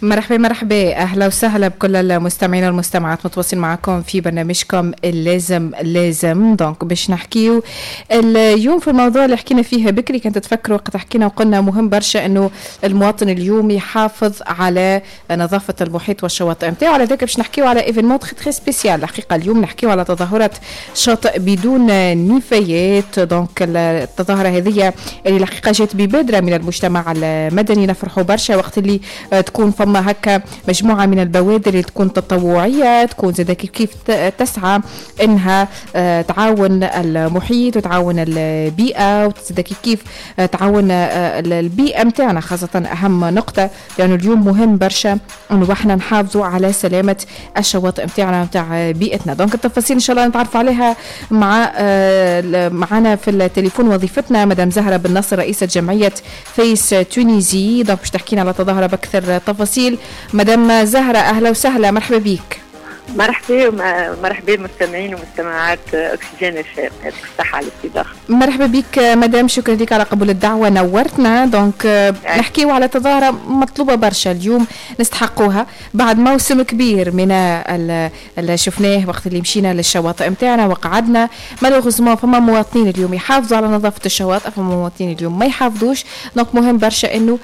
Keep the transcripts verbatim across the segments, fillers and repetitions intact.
مرحبا مرحبا، أهلا وسهلا بكل المستمعين والمستمعات. متواصل معكم في برنامجكم اللازم لازم. دونك باش نحكيو اليوم في الموضوع اللي حكينا فيه بكري. كنت تفكروا وقت حكينا وقلنا مهم برشا أنه المواطن اليوم يحافظ على نظافة المحيط والشواطئ متاعه. على ذلك باش نحكيو على ايفينمون تري تري سبيسيال الحقيقة. اليوم نحكيو على تظاهرة شاطئ بدون نفايات. دونك التظاهرة هذه اللي الحقيقة جات ببادرة من المجتمع المدني. نفرحوا برشا وقت اللي تكون فما هكا مجموعة من البوادر اللي تكون تطوعية، تكون زي كيف تسعى انها تعاون المحيط وتعاون البيئة، وزي كيف تعاون البيئة متاعنا، خاصة اهم نقطة لانه اليوم مهم برشا انه احنا نحافظوا على سلامة الشواطئ متاعنا متاع بيئتنا. دونك التفاصيل ان شاء الله نتعرف عليها مع معنا في التليفون وظيفتنا مدام زهرة بن نصر رئيسة جمعية فيس تونيزي. دونك باش تحكينا على تظاهرة بأكثر تفاصيل. مدام زهرة أهلا وسهلا، مرحبا بيك. مرحبا مرحبا مستمعين ومستمعات أكسجين الشام، يعطيك الصحة على الاستضافة. مرحبا بك مدام، شكرا لك على قبول الدعوة، نورتنا. دونك نحكيو على تظاهرة مطلوبة برشا اليوم نستحقوها بعد موسم كبير من اللي شفناه وقت اللي مشينا للشواطئ متاعنا وقعدنا. مالوغوزمون فما مواطنين اليوم يحافظوا على نظافة الشواطئ، فما مواطنين اليوم ما يحافظوش. دونك مهم برشا انه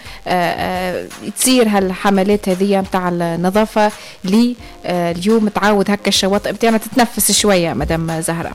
تصير هالحملات هذه متاع النظافة لي اليوم تعاود هكا الشواطئ بتاعنا تتنفس شويه. مدام زهره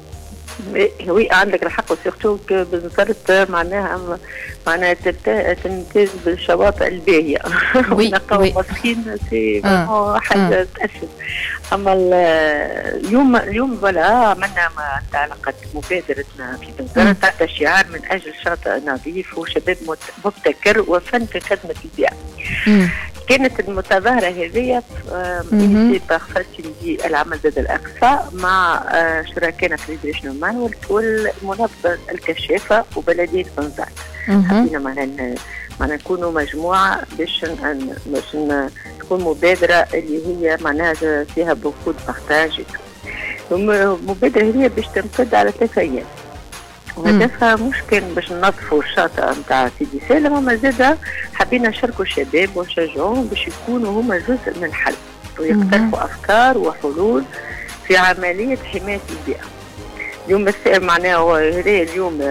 وي عندك الحق، وسيرتو بنصرت معناها معناها تمتاز بالشواطئ الباهيه ونقاو مسكين سي حاجه تأسف. اما اليوم اليوم ولا عملنا ما تعلقت مبادرتنا في بنزرت تحت شعار من اجل شاطئ نظيف وشباب مبتكر وفن في خدمه البيئه. كانت المتظاهرة هذه في فاسيلتي العمل ضد الأقصى مع شركائنا في ريدريشن مان والمنظمة الكشافة وبلدية بنزرت. حبينا معنا معنا نكونوا مجموعة باش باش تكون مبادرة اللي هي معناها فيها بوكو بارتاج. المبادرة هي باش تمتد على ثلاث أيام. وهدفها مش كان باش ننظفوا الشاطئ نتاع سيدي سالم، اما زاده حبينا نشاركوا الشباب ونشجعوهم باش يكونوا هما جزء من الحل ويقترحوا افكار وحلول في عمليه حمايه البيئه. اليوم معناها هذا اليوم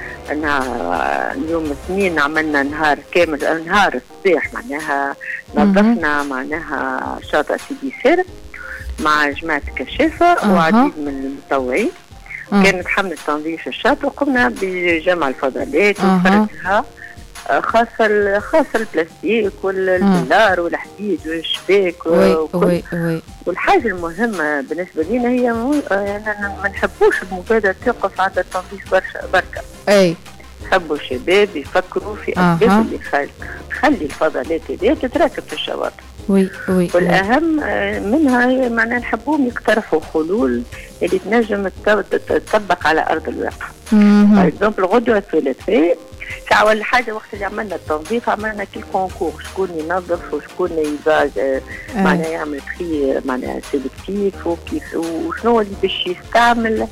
أنا اليوم اثنين عملنا نهار كامل، نهار الصباح معناها نظفنا معناها شاطئ سيدي سالم مع جماعه الكشافه وعديد من المتطوعين. كانت حملة تنظيف الشاطئ وقمنا بجمع الفضلات وفرزها، خاصة خاصة البلاستيك والبلار والحديد والشباك وكل. والحاجة المهمة بالنسبة لنا هي يعني ما نحبوش المبادرة توقف عند التنظيف برشا بركة. اي نحبوا الشباب يفكروا في أسباب أه. اللي خلي تخلي الفضلات هذه تتراكب في الشواطئ. وي وي والأهم منها معناها نحبوهم يقترحوا حلول اللي تنجم تطبق على أرض الواقع. باغ اكزومبل غدوة الثلاثاء أول حاجة وقت اللي عملنا التنظيف عملنا كل كونكور شكون ينظف وشكون يباج معناها يعمل تخي معناها سيلكتيف وكيف وشنو اللي باش يستعمل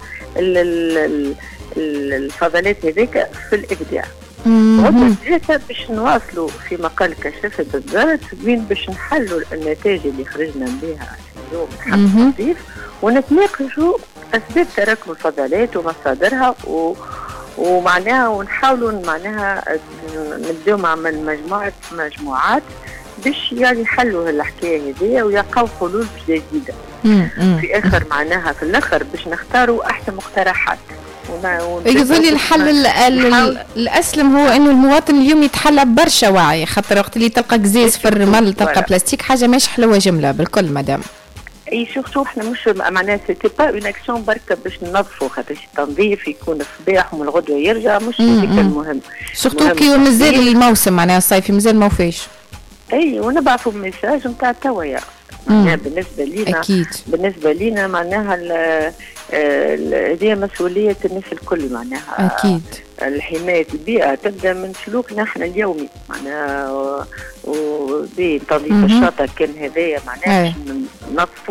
الفضلات هذيك في الإبداع. غدوة الثلاثاء باش نواصلوا في مقال كشافة بالضبط وين باش نحلوا النتائج اللي خرجنا بها اليوم حق التنظيف ونتناقشوا أسباب تراكم الفضلات ومصادرها و ومعناها ونحاولوا معناها نبداو مع مجموعة مجموعات باش يعني يحلوا هالحكاية هذه ويلقاو حلول جديدة. في آخر معناها في الآخر باش نختاروا أحسن مقترحات. يظل الحل الأسلم هو إنه المواطن اليوم يتحلى برشا وعي، خاطر وقت اللي تلقى قزاز في الرمل تلقى بلاستيك حاجة مش حلوة جملة بالكل مدام. اي سورتو احنا مش معناها سيتي با اون اكسيون بركه باش ننظفوا خاطر التنظيف يكون الصباح ومن الغدوه يرجع مش هذيك المهم. سورتو كي مازال الموسم معناها الصيفي مازال ما وفاش. اي ونبعثوا ميساج نتاع التوعيه معناها بالنسبه لينا أكيد. بالنسبه لينا معناها هذه مسؤوليه الناس الكل معناها اكيد. الحمايه البيئه تبدا من سلوكنا احنا اليومي معناها وبتنظيف الشاطئ كان هذايا معناها باش ننظفوه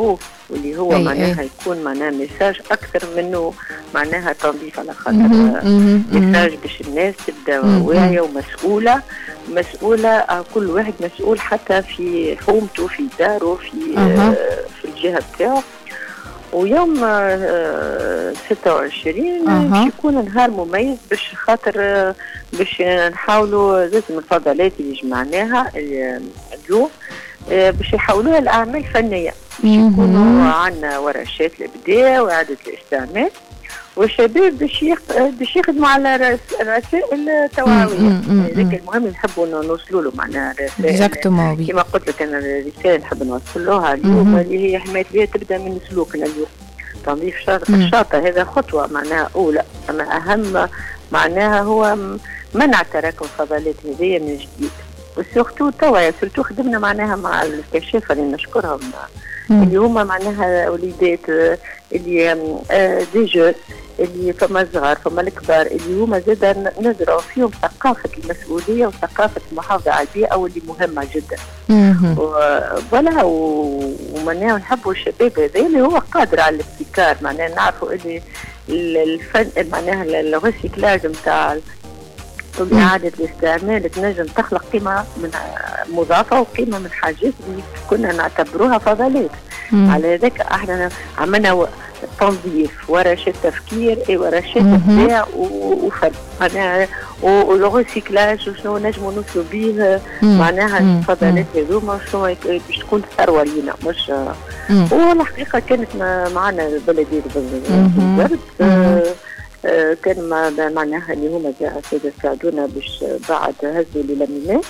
واللي هو أي معناها أي. يكون معناها ميساج أكثر منه معناها تنظيف، على خاطر ميساج باش الناس تبدا واعية ومسؤولة مسؤولة كل واحد مسؤول حتى في حومته في داره في أه. في الجهة بتاعه. ويوم ستة وعشرين باش يكون نهار مميز باش خاطر باش نحاولوا لازم الفضلات اللي جمعناها اليوم باش يحولوها لأعمال فنية، باش يكونوا عندنا ورشات الإبداع وإعادة الاستعمال، والشباب باش باش يخدموا على رسائل توعوية. هذاك المهم نحبوا نوصلوا له معناها رسائل كما قلت لك أنا الرسالة نحب نوصلوها اليوم اللي هي حماية البيئة تبدأ من سلوكنا اليوم. تنظيف الشاطئ هذا خطوة معناها أولى، أما أهم معناها هو منع تراكم الفضلات هذه من جديد، وسورتو التوعية. سورتو خدمنا معناها مع الكشافة اللي نشكرهم اللي هما معناها وليدات اللي دي جون اللي فما الصغار فما الكبار اللي هما زادا نزرعوا فيهم ثقافة المسؤولية وثقافة المحافظة على البيئة واللي مهمة جدا. ولا ومعناها نحبوا الشباب هذا اللي هو قادر على الابتكار، معناها نعرفوا اللي الفن معناها الريسيكلاج نتاع وإعادة الاستعمال تنجم تخلق قيمة من مضافة وقيمة من حاجات اللي كنا نعتبروها فضلات. على ذلك احنا عملنا تنظيف ورشات تفكير اي ورشات ابداع وفن معناها والريسيكلاج وشنو نجموا نوصلوا به معناها الفضلات هذوما شنو باش تكون ثروه لينا مش. والحقيقه كانت معنا بلديه بالضبط آه كان معناها اللي هما السادة ساعدونا باش بعد هزوا لي لميناه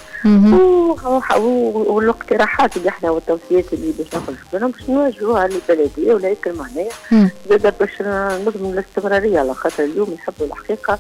والاقتراحات اللي احنا والتوصيات اللي باش ناخذ منهم باش نوجهوها للبلديه ولكن معناها زاد باش نضمن الاستمراريه، على خاطر اليوم نحبوا الحقيقه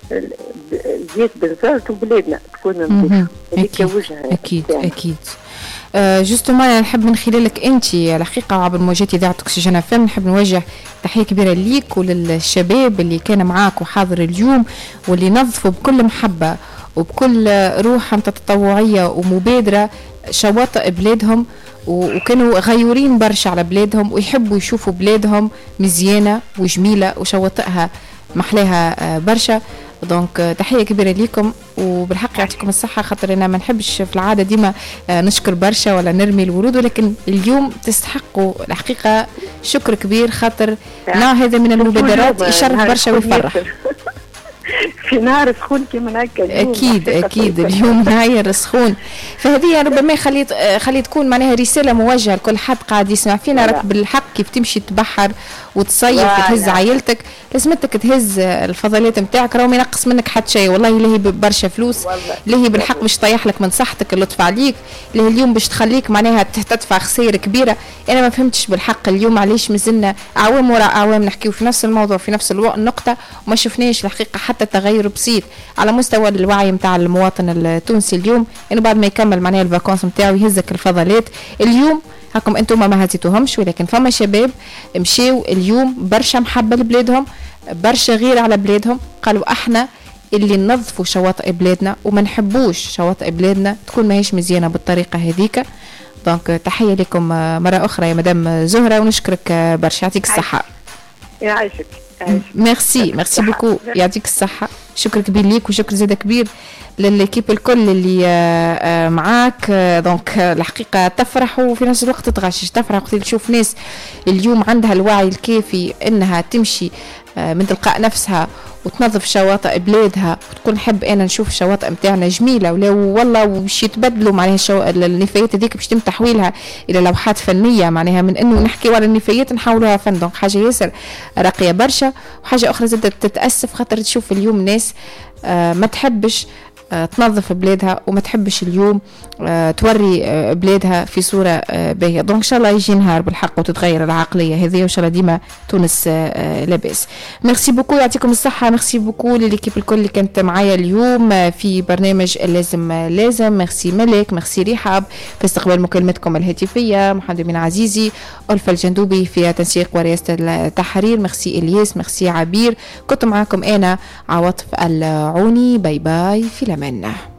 زيت بنزرت وبلادنا تكون نظيفه. اكيد اكيد اكيد أه جوستومون نحب من خلالك انت الحقيقه عبر موجات اذاعه اكسجين اف ام نحب نوجه تحيه كبيره ليك وللشباب اللي كان معاك وحاضر اليوم واللي نظفوا بكل محبه وبكل روح تطوعيه ومبادره شواطئ بلادهم وكانوا غيورين برشا على بلادهم ويحبوا يشوفوا بلادهم مزيانه وجميله وشواطئها محلاها برشا. دونك تحيه كبيره ليكم وبالحق يعطيكم الصحه، خاطر انا ما نحبش في العاده ديما نشكر برشا ولا نرمي الورود، ولكن اليوم تستحقوا الحقيقه شكر كبير، خاطر نوع هذا من المبادرات يشرف برشا ويفرح. في نهار سخون كيما هكا اكيد اكيد اليوم نهار سخون، فهذه ربما خليت خلي تكون معناها رساله موجهه لكل حد قاعد يسمع فينا. راك بالحق كيف تمشي تبحر وتصيف وتهز عائلتك لازمتك تهز الفضلات نتاعك، راهو ما ينقص منك حتى شيء والله. اللي هي برشا فلوس اللي هي بالحق باش تطيح لك من صحتك اللطف عليك، اللي هي اليوم باش تخليك معناها تدفع خسائر كبيره. انا ما فهمتش بالحق اليوم علاش مازلنا اعوام وراء اعوام نحكيو في نفس الموضوع في نفس النقطه وما شفناش الحقيقه حتى تغير بسيط على مستوى الوعي نتاع المواطن التونسي اليوم، انه بعد ما يكمل معناها الفاكونس نتاعو يهزك الفضلات. اليوم هاكم انتم ما هزيتوهمش، ولكن فما شباب مشيو اليوم برشا محبه لبلادهم برشا غير على بلادهم، قالوا احنا اللي ننظفوا شواطئ بلادنا وما نحبوش شواطئ بلادنا تكون ماهيش مزيانه بالطريقه هذيك. دونك تحيه لكم مره اخرى يا مدام زهره ونشكرك برشا، يعطيك الصحه. يعيشك. ميرسي ميرسي بوكو، يعطيك الصحه. شكر كبير ليك وشكر زاده كبير للكيب الكل اللي معاك. دونك الحقيقه تفرح وفي نفس الوقت تغشش، تفرح وقت تشوف ناس اليوم عندها الوعي الكافي انها تمشي من تلقاء نفسها وتنظف شواطئ بلادها وتقول نحب انا نشوف الشواطئ نتاعنا جميله ولا والله وباش يتبدلوا معناها الشو... النفايات هذيك باش يتم تحويلها الى لوحات فنيه، معناها من انه نحكي على النفايات نحولوها فن. دونك حاجه ياسر راقيه برشا. وحاجه اخرى زادت تتاسف خاطر تشوف اليوم ناس آه ما تحبش آه تنظف بلادها وما تحبش اليوم آه توري آه بلادها في صورة آه باهية. دونك إن شاء الله يجي نهار بالحق وتتغير العقلية هذه وإن شاء الله ديما تونس آه لاباس. ميرسي بوكو، يعطيكم الصحة. ميرسي بوكو لليكيب الكل اللي كانت معايا اليوم آه في برنامج لازم آه لازم. ميرسي ملك، ميرسي رحاب في استقبال مكالمتكم الهاتفية، محمد بن عزيزي، ألفا الجندوبي في تنسيق ورئاسة التحرير، ميرسي إلياس، ميرسي عبير. كنت معاكم أنا عواطف العوني. باي باي في الأمان.